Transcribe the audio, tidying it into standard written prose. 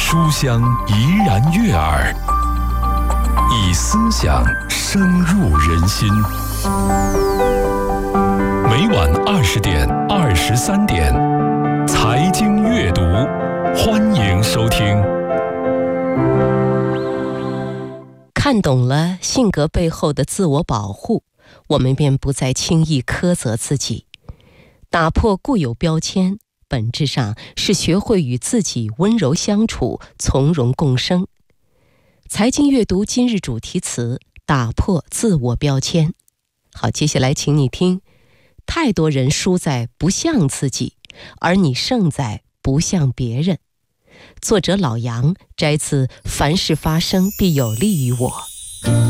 书香怡然悦耳，以思想深入人心。每晚20点、23点，财经阅读，欢迎收听。 看懂了性格背后的自我保护，我们便不再轻易苛责自己。打破固有标签，本质上是学会与自己温柔相处，从容共生。财经阅读今日主题词：打破自我标签。好，接下来请你听：太多人输在不像自己，而你胜在不像别人。作者老杨，摘自《凡事发生必有利于我》。